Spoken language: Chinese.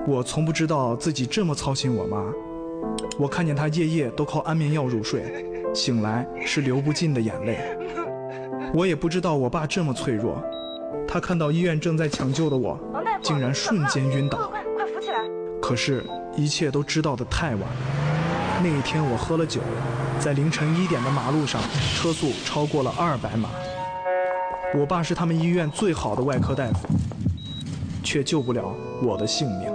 我从不知道自己这么操心我妈。我看见她夜夜都靠安眠药入睡，醒来是流不尽的眼泪。我也不知道我爸这么脆弱，他看到医院正在抢救的我，竟然瞬间晕倒。 快扶起来！ 可是，一切都知道得太晚。那一天我喝了酒，在凌晨1点的马路上，车速超过了200码。我爸是他们医院最好的外科大夫，却救不了我的性命。